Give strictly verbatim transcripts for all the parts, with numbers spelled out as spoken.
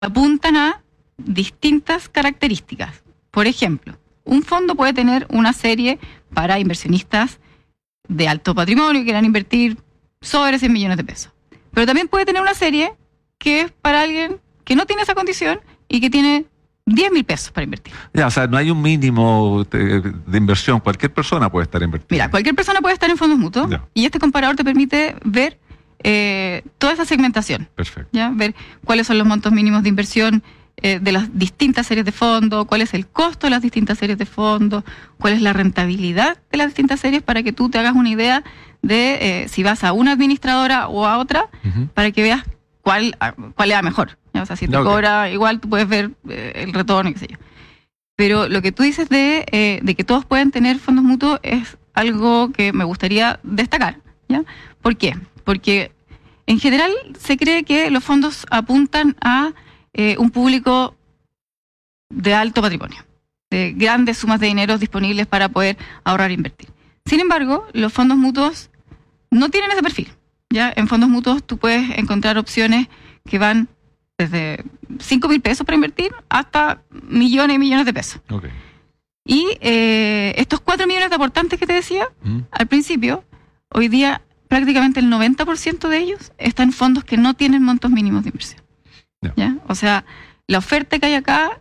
apuntan a distintas características. Por ejemplo, un fondo puede tener una serie para inversionistas de alto patrimonio que quieran invertir sobre cien millones de pesos. Pero también puede tener una serie que es para alguien que no tiene esa condición y que tiene diez mil pesos para invertir. Ya, o sea, no hay un mínimo de, de inversión. Cualquier persona puede estar invirtiendo. Mira, cualquier persona puede estar en fondos mutuos, ya. Y este comparador te permite ver eh, toda esa segmentación. Perfecto. ¿Ya? Ver cuáles son los montos mínimos de inversión eh, de las distintas series de fondos, cuál es el costo de las distintas series de fondos, cuál es la rentabilidad de las distintas series, para que tú te hagas una idea de eh, si vas a una administradora o a otra, uh-huh. para que veas cuál, cuál le da mejor. ¿Ya? O sea, si te okay. cobra igual, tú puedes ver eh, el retorno, qué sé yo. Pero lo que tú dices de, eh, de que todos pueden tener fondos mutuos es algo que me gustaría destacar. ¿Ya? ¿Por qué? Porque en general se cree que los fondos apuntan a eh, un público de alto patrimonio, de grandes sumas de dinero disponibles para poder ahorrar e invertir. Sin embargo, los fondos mutuos no tienen ese perfil. ¿Ya? En fondos mutuos tú puedes encontrar opciones que van desde cinco mil pesos para invertir hasta millones y millones de pesos. Okay. Y eh, estos cuatro millones de aportantes que te decía ¿Mm? al principio, hoy día prácticamente el noventa por ciento de ellos están en fondos que no tienen montos mínimos de inversión. Yeah. ¿Ya? O sea, la oferta que hay acá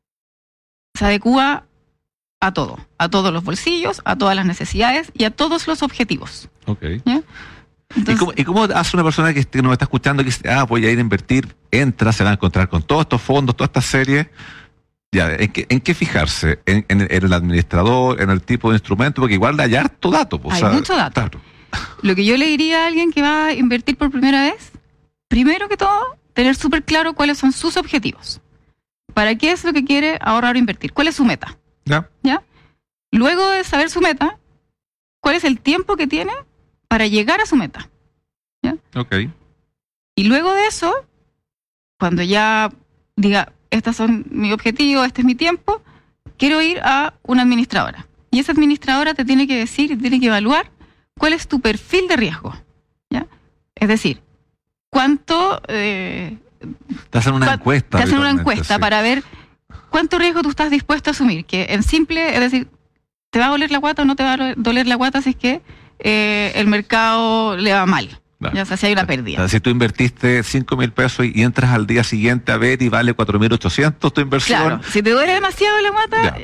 se adecúa a todo, a todos los bolsillos, a todas las necesidades y a todos los objetivos. Okay. ¿Ya? Entonces, ¿Y, cómo, ¿Y cómo hace una persona que nos está escuchando que dice, ah, voy a ir a invertir, entra, se va a encontrar con todos estos fondos, todas estas series? Ya, ¿en qué, en qué fijarse? ¿En, en, en el administrador, en el tipo de instrumento? Porque igual hay harto dato. Hay o sea, mucho dato. Claro. Lo que yo le diría a alguien que va a invertir por primera vez, primero que todo, tener súper claro cuáles son sus objetivos. ¿Para qué es lo que quiere ahorrar o invertir? ¿Cuál es su meta? Ya. ¿Ya? Luego de saber su meta, ¿cuál es el tiempo que tiene para llegar a su meta? ¿Ya? Ok. Y luego de eso, cuando ya diga, estos son mis objetivos, este es mi tiempo, quiero ir a una administradora. Y esa administradora te tiene que decir, te tiene que evaluar cuál es tu perfil de riesgo. ¿Ya? Es decir, cuánto... Eh, te hacen una encuesta. Te hacen una encuesta sí. para ver cuánto riesgo tú estás dispuesto a asumir. Que en simple, es decir, ¿te va a doler la guata o no te va a doler la guata si es que eh, el mercado le va mal? Claro. Ya, o sea, si hay una pérdida. O sea, si tú invertiste cinco mil pesos y entras al día siguiente a ver y vale cuatro mil ochocientos tu inversión. Claro, si te duele demasiado la guata, ya.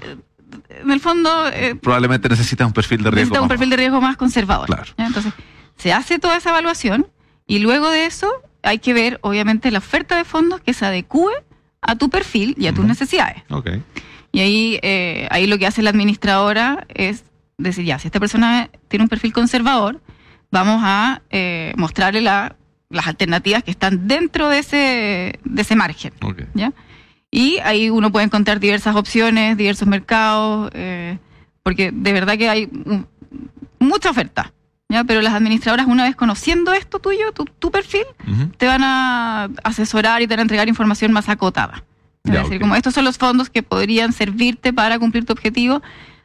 en el fondo... Eh, probablemente necesitas un perfil de riesgo. Necesitas un perfil de riesgo más conservador. Claro. ¿Ya? Entonces, se hace toda esa evaluación y luego de eso hay que ver, obviamente, la oferta de fondos que se adecúe a tu perfil y a tus uh-huh. necesidades. Okay. Y ahí, eh, ahí lo que hace la administradora es decir, ya, si esta persona tiene un perfil conservador, vamos a eh, mostrarle la, las alternativas que están dentro de ese, de ese margen. Okay. ¿Ya? Y ahí uno puede encontrar diversas opciones, diversos mercados, eh, porque de verdad que hay un, mucha oferta. ¿Ya? Pero las administradoras, una vez conociendo esto tuyo, tu, tu perfil, uh-huh. te van a asesorar y te van a entregar información más acotada. Es ya, decir, okay. como estos son los fondos que podrían servirte para cumplir tu objetivo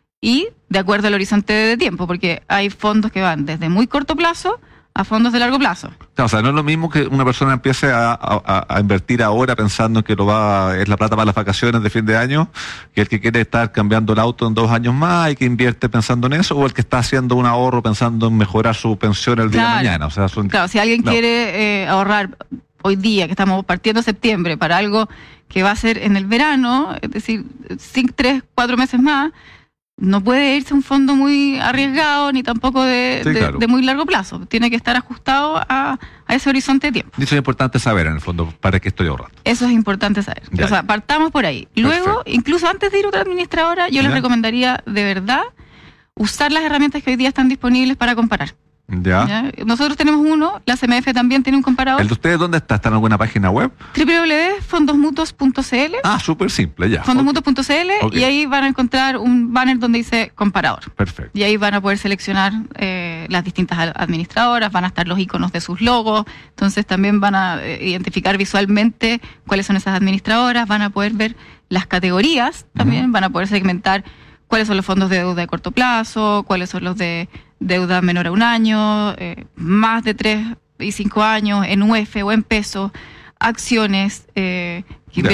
y de acuerdo al horizonte de tiempo, porque hay fondos que van desde muy corto plazo a fondos de largo plazo. O sea, no es lo mismo que una persona empiece a, a, a invertir ahora pensando que lo va es la plata para las vacaciones de fin de año, que el que quiere estar cambiando el auto en dos años más y que invierte pensando en eso, o el que está haciendo un ahorro pensando en mejorar su pensión el día claro. de mañana. O sea, son... Claro, si alguien no. quiere eh, ahorrar hoy día, que estamos partiendo septiembre, para algo que va a ser en el verano, es decir, cinco, tres, cuatro meses más, no puede irse a un fondo muy arriesgado ni tampoco de, sí, de, claro. de muy largo plazo. Tiene que estar ajustado a, a ese horizonte de tiempo. Y eso es importante saber, en el fondo, para qué estoy ahorrando. Eso es importante saber. Ya, o sea, partamos por ahí. Perfecto. Luego, incluso antes de ir a otra administradora, yo ¿Ya? les recomendaría de verdad usar las herramientas que hoy día están disponibles para comparar. ¿Ya? ¿Ya? Nosotros tenemos uno, la C M F también tiene un comparador. ¿El de ustedes dónde está? ¿Está en alguna página web? doble u doble u doble u punto fondos mutuos punto c l. Ah, súper simple, ya. fondos mutuos punto c l okay. Y ahí van a encontrar un banner donde dice comparador. Perfecto. Y ahí van a poder seleccionar eh, las distintas administradoras, van a estar los iconos de sus logos, entonces también van a eh, identificar visualmente cuáles son esas administradoras, van a poder ver las categorías también, uh-huh. van a poder segmentar cuáles son los fondos de deuda de corto plazo, cuáles son los de deuda menor a un año, eh, más de tres y cinco años, en U F o en pesos, acciones, eh,